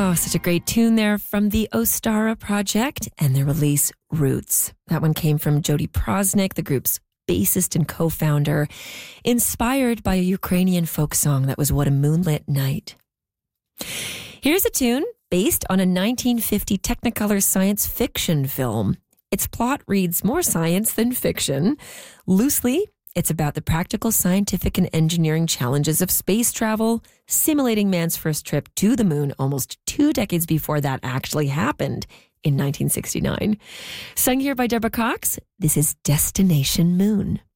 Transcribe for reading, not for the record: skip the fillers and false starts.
Oh, such a great tune there from the Ostara Project and their release Roots. That one came from Jody Prosnik, the group's bassist and co-founder, inspired by a Ukrainian folk song that was What a Moonlit Night. Here's a tune based on a 1950 Technicolor science fiction film. Its plot reads more science than fiction. Loosely, it's about the practical scientific and engineering challenges of space travel, simulating man's first trip to the moon almost 2 decades before that actually happened in 1969. Sung here by Deborah Cox, this is Destination Moon.